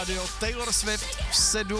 rádio, Taylor Swift v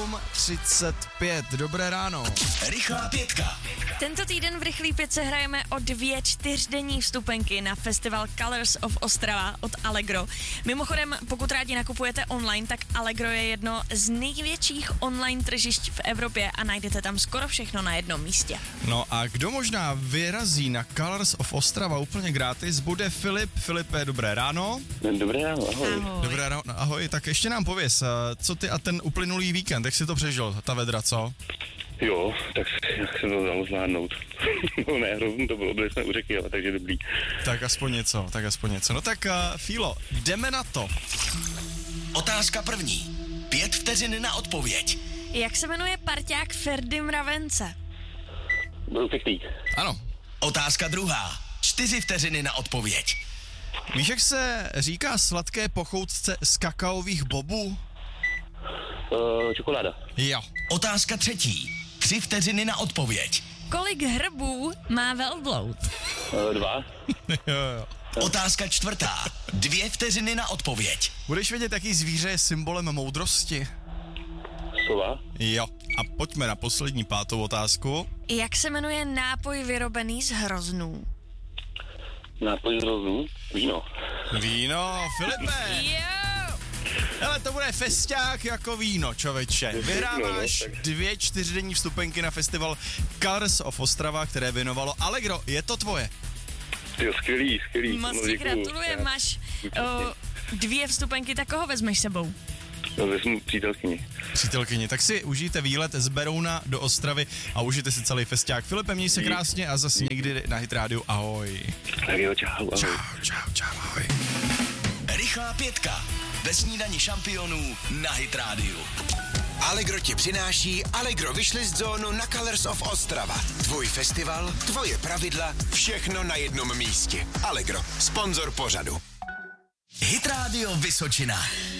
7:35. Dobré ráno. Rychlá pětka. Tento týden v Rychlý pětce hrajeme o 2 čtyřdenní vstupenky na festival Colors of Ostrava od Allegro. Mimochodem, pokud rádi nakupujete online, tak Allegro je jedno z největších online tržišť v Evropě a najdete tam skoro všechno na jednom místě. No a kdo možná vyrazí na Colors of Ostrava úplně gratis, bude Filip. Filipe, dobré ráno. Dobré ráno, ahoj. Dobré ráno, ahoj. Tak ještě nám pověz, co ty a ten uplynulý víkend, jak jsi to přežil, ta vedra, co? Jo, tak jak se to dalo zvládnout. No ne, hrozně to bylo, byli jsme u řeky, ale takže dobrý. Tak aspoň něco. No tak Fílo, jdeme na to. Otázka první. 5 vteřin na odpověď. Jak se jmenuje parťák Ferdy Mravence? Byl pěkný. Ano. Otázka druhá. 4 vteřiny na odpověď. Víš, jak se říká sladké pochoutce z kakaových bobů? Čokoláda. Jo. Otázka třetí. 3 vteřiny na odpověď. Kolik hrbů má velbloud? 2. Jo. Otázka čtvrtá. 2 vteřiny na odpověď. Budeš vědět, jaký zvíře je symbolem moudrosti? Sova. Jo. A pojďme na poslední 5. otázku. Jak se jmenuje nápoj vyrobený z hroznů? Nápoj z rozu. Víno. Víno, Filipe. Jo! Hele, to bude festák jako víno, čověče. Vyhráváš No, tak. 2 čtyřdenní vstupenky na festival Colors of Ostrava, které věnovalo Allegro. Je to tvoje. Jo, skvělý. Moc ti děkuju. gratulujem, máš 2 vstupenky, tak koho vezmeš sebou? No, vezmu přítelkyni. Tak si užijte výlet z Berouna do Ostravy a užijte si celý festák. Filipe, měj se krásně a zase někdy na Hit Radio. Ahoj. Tak jo, čau, ahoj. Čau, ahoj. Rychlá pětka. Ve snídani šampionů na Hit Radio. Allegro ti přináší Allegro Wishlist zónu na Colors of Ostrava. Tvůj festival, tvoje pravidla, všechno na jednom místě. Allegro, sponzor pořadu. Hit Radio Vysočina.